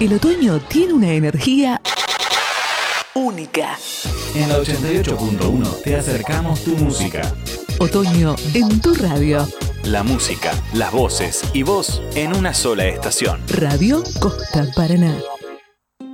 El otoño tiene una energía única. En la 88.1 te acercamos tu música. Otoño en tu radio. La música, las voces y vos en una sola estación. Radio Costa Paraná.